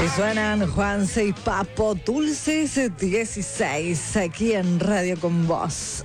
Y suenan Juanse y Papo, Dulces 16, aquí en Radio con Voz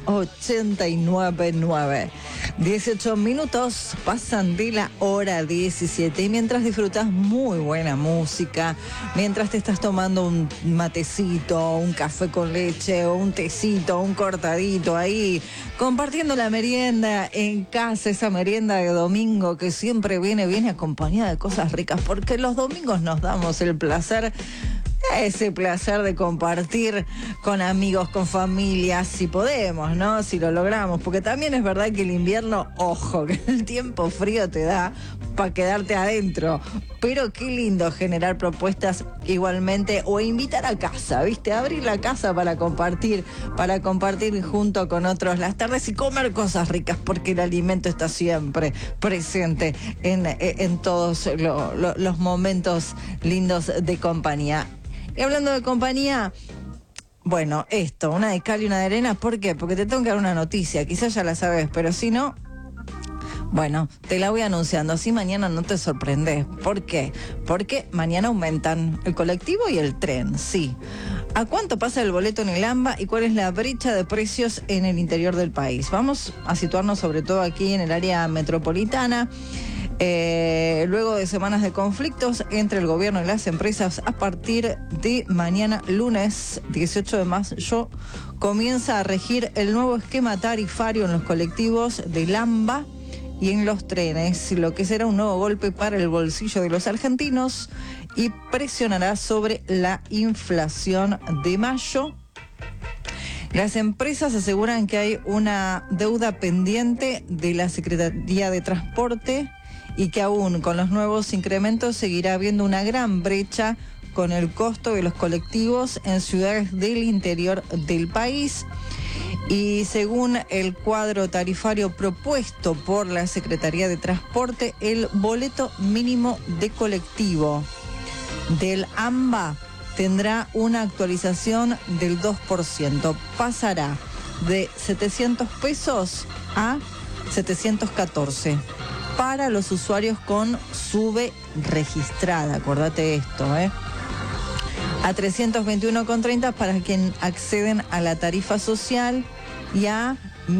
89.9. 18 minutos pasan de la hora 17 y mientras disfrutas muy buena música, mientras te estás tomando un matecito, un café con leche o un tecito, un cortadito ahí, compartiendo la merienda en casa, esa merienda de domingo que siempre viene acompañada de cosas ricas, porque los domingos nos damos el placer, ese placer de compartir con amigos, con familias, si podemos, ¿no? Si lo logramos, porque también es verdad que el invierno, ojo, que el tiempo frío te da para quedarte adentro, pero qué lindo generar propuestas igualmente o invitar a casa, ¿viste? Abrir la casa para compartir junto con otros las tardes y comer cosas ricas, porque el alimento está siempre presente en todos los momentos lindos de compañía. Y hablando de compañía, bueno, esto, una de cal y una de arena, ¿por qué? Porque te tengo que dar una noticia, quizás ya la sabes, pero si no, bueno, te la voy anunciando, así mañana no te sorprendes. ¿Por qué? Porque mañana aumentan el colectivo y el tren, sí. ¿A cuánto pasa el boleto en el AMBA y cuál es la brecha de precios en el interior del país? Vamos a situarnos sobre todo aquí en el área metropolitana. Luego de semanas de conflictos entre el gobierno y las empresas, a partir de mañana lunes 18 de mayo comienza a regir el nuevo esquema tarifario en los colectivos del AMBA y en los trenes, lo que será un nuevo golpe para el bolsillo de los argentinos y presionará sobre la inflación de mayo. Las empresas aseguran que hay una deuda pendiente de la Secretaría de Transporte y que aún con los nuevos incrementos seguirá habiendo una gran brecha con el costo de los colectivos en ciudades del interior del país. Y según el cuadro tarifario propuesto por la Secretaría de Transporte, el boleto mínimo de colectivo del AMBA tendrá una actualización del 2%. Pasará de 700 pesos a 714 para los usuarios con SUBE registrada. Acordate esto, a 321,30 para quien acceden a la tarifa social y a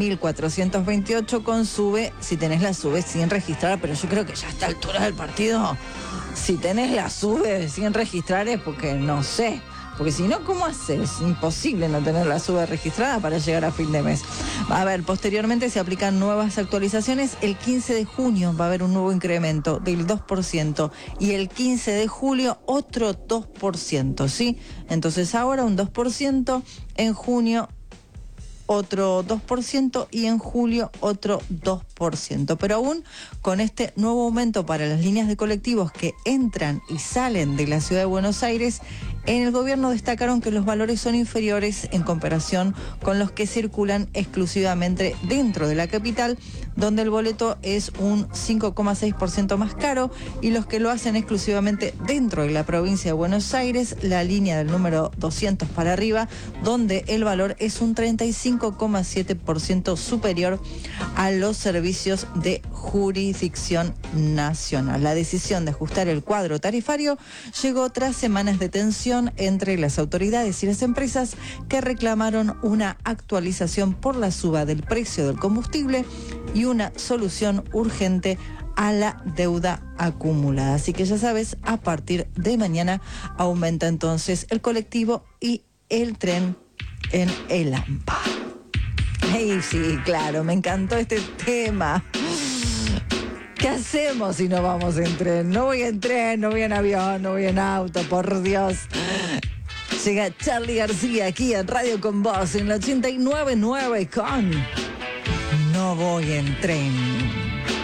1.428 con SUBE si tenés la SUBE sin registrar, pero yo creo que ya a esta altura del partido, si tenés la SUBE sin registrar es porque no sé, porque si no, ¿cómo haces? Imposible no tener la SUBE registrada para llegar a fin de mes. A ver, posteriormente se aplican nuevas actualizaciones. El 15 de junio va a haber un nuevo incremento del 2% y el 15 de julio otro 2%, ¿sí? Entonces ahora un 2%, en junio otro 2% y en julio otro 2%. Pero aún con este nuevo aumento para las líneas de colectivos que entran y salen de la ciudad de Buenos Aires, en el gobierno destacaron que los valores son inferiores en comparación con los que circulan exclusivamente dentro de la capital, donde el boleto es un 5,6% más caro, y los que lo hacen exclusivamente dentro de la provincia de Buenos Aires, la línea del número 200 para arriba, donde el valor es un 35,7% superior a los servicios de jurisdicción nacional. La decisión de ajustar el cuadro tarifario llegó tras semanas de tensión entre las autoridades y las empresas que reclamaron una actualización por la suba del precio del combustible y una solución urgente a la deuda acumulada. Así que ya sabes, a partir de mañana aumenta entonces el colectivo y el tren en el AMBA. Hey, sí, claro, me encantó este tema. ¿Qué hacemos si no vamos en tren? No voy en tren, no voy en avión, no voy en auto, por Dios. Llega Charly García aquí en Radio con Voz en la 89.9 con No voy en tren.